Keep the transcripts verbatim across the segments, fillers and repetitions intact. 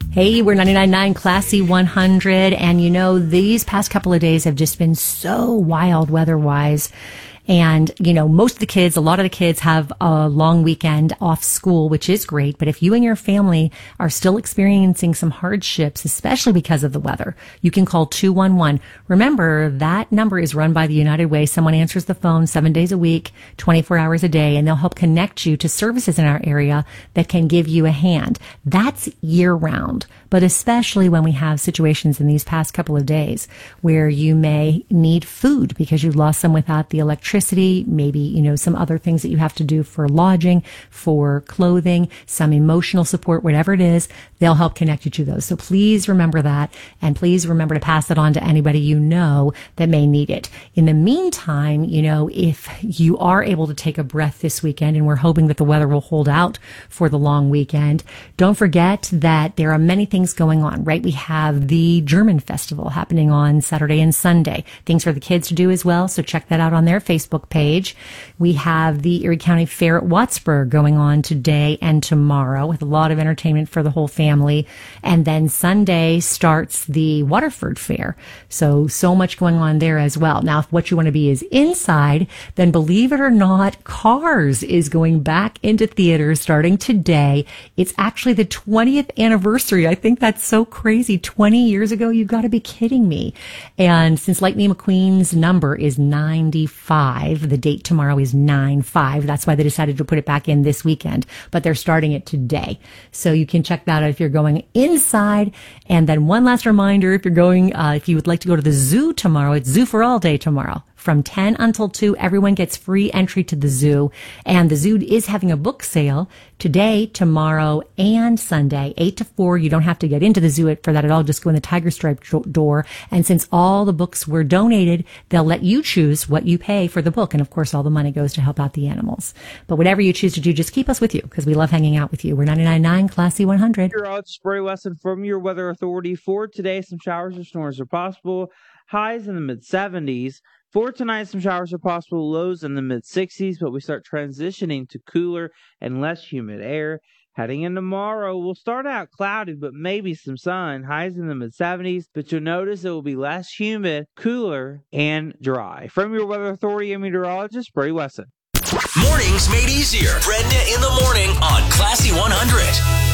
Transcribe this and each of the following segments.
Hey, we're ninety-nine point nine Classy one hundred, and you know, these past couple of days have just been so wild weather-wise. And, you know, most of the kids, a lot of the kids have a long weekend off school, which is great. But if you and your family are still experiencing some hardships, especially because of the weather, you can call two one one. Remember, that number is run by the United Way. Someone answers the phone seven days a week, twenty-four hours a day, and they'll help connect you to services in our area that can give you a hand. That's year round, but especially when we have situations in these past couple of days where you may need food because you've lost some without the electricity. Maybe, you know, some other things that you have to do for lodging, for clothing, some emotional support, whatever it is, they'll help connect you to those. So please remember that, and please remember to pass it on to anybody you know that may need it. In the meantime, you know, if you are able to take a breath this weekend, and we're hoping that the weather will hold out for the long weekend, don't forget that there are many things going on, right? We have the German Festival happening on Saturday and Sunday. Things for the kids to do as well, so check that out on their Facebook page. We have the Erie County Fair at Wattsburg going on today and tomorrow with a lot of entertainment for the whole family. And then Sunday starts the Waterford Fair. So, so much going on there as well. Now, if what you want to be is inside, then believe it or not, Cars is going back into theaters starting today. It's actually the twentieth anniversary. I think that's so crazy. twenty years ago, you've got to be kidding me. And since Lightning McQueen's number is ninety-five, the date tomorrow is nine five. That's why they decided to put it back in this weekend, but they're starting it today. So you can check that out if you're going inside. And then one last reminder, if you're going, uh, if you would like to go to the zoo tomorrow, it's Zoo for All Day tomorrow. From ten until two, everyone gets free entry to the zoo. And the zoo is having a book sale today, tomorrow, and Sunday, eight to four. You don't have to get into the zoo for that at all. Just go in the tiger stripe door. And since all the books were donated, they'll let you choose what you pay for the book. And of course, all the money goes to help out the animals. But whatever you choose to do, just keep us with you because we love hanging out with you. We're ninety-nine point nine Classy one hundred. Your odds spray lesson from your weather authority for today. Some showers or storms are possible. Highs in the mid seventies. For tonight, some showers are possible, lows in the mid sixties, but we start transitioning to cooler and less humid air. Heading in tomorrow, we'll start out cloudy, but maybe some sun, highs in the mid seventies, but you'll notice it will be less humid, cooler, and dry. From your weather authority and meteorologist, Brady Wesson. Mornings made easier. Brenda in the morning on Classy one hundred.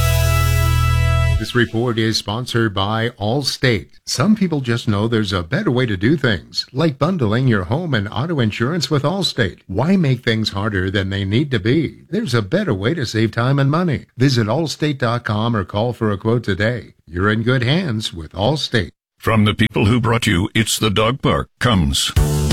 This report is sponsored by Allstate. Some people just know there's a better way to do things, like bundling your home and auto insurance with Allstate. Why make things harder than they need to be? There's a better way to save time and money. Visit allstate dot com or call for a quote today. You're in good hands with Allstate. From the people who brought you It's the Dog Park comes